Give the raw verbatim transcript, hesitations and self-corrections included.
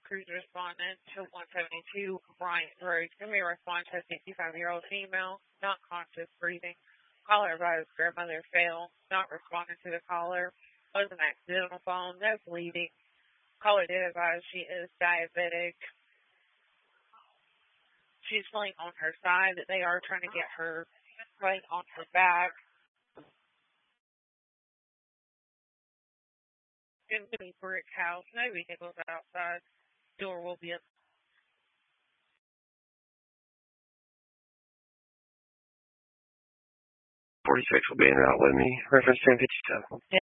Cruise respondent to one seventy-two Bryant Road. Give me a response to a sixty-five-year-old female, not conscious, breathing. Caller advised grandmother failed, not responding to the caller. Was an accidental fall, no bleeding. Caller did advise she is diabetic. She's laying on her side. They are trying to get her laying on her back. In the brick house, no vehicles outside. Door will be up. forty-six will be in route with me. Reference ten fifty-seven.